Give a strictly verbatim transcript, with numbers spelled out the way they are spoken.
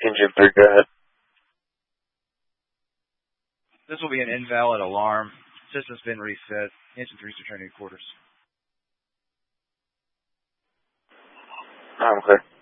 Engine three, go ahead. This will be an invalid alarm. System's been reset. Engine three's returning to quarters. I'm clear.